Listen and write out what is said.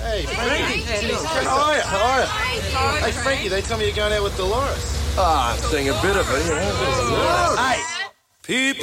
Hey, Frankie. How are you? Hey, Frankie, they tell me you're going out with Dolores. Seeing a bit of it, Hey, people.